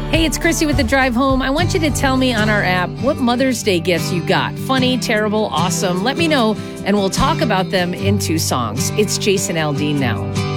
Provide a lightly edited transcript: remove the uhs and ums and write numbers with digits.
Hey, it's Chrissy with The Drive Home. I want you to tell me on our app what Mother's Day gifts you got. Funny, terrible, awesome. Let me know, and we'll talk about them in 2 songs. It's Jason Aldean now.